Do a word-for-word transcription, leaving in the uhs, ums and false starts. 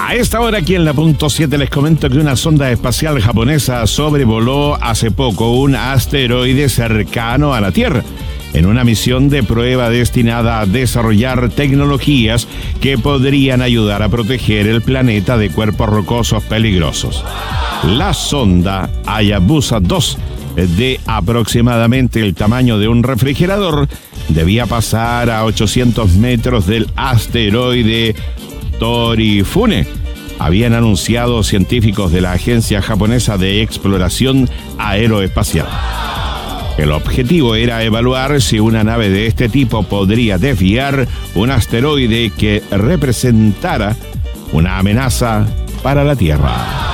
A esta hora aquí en la punto siete les comento que una sonda espacial japonesa sobrevoló hace poco un asteroide cercano a la Tierra, en una misión de prueba destinada a desarrollar tecnologías que podrían ayudar a proteger el planeta de cuerpos rocosos peligrosos. La sonda Hayabusa dos, de aproximadamente el tamaño de un refrigerador, debía pasar a ochocientos metros del asteroide Torifune, habían anunciado científicos de la Agencia Japonesa de Exploración Aeroespacial. El objetivo era evaluar si una nave de este tipo podría desviar un asteroide que representara una amenaza para la Tierra.